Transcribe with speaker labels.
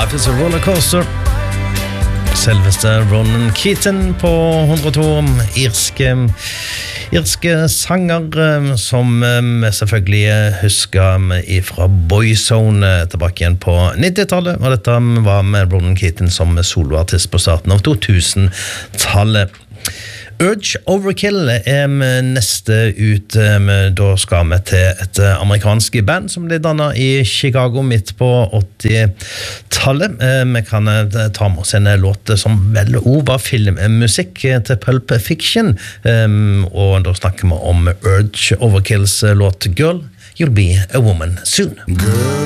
Speaker 1: Life is a rollercoaster. Selveste Ronan Keaton på 102, irske sanger som vi selvfølgelig husker fra Boyzone tilbake igjen på 90-tallet, og dette var med Ronan Keaton som soloartist på starten av 2000-tallet. Urge Overkill neste ut. Da skal vi til et amerikansk band som ble dannet i Chicago midt på 80-tallet. Vi kan ta med oss en låt som vel var filmmusikk til Pulp Fiction, og da snakker vi om Urge Overkills låt Girl, You'll Be a Woman Soon.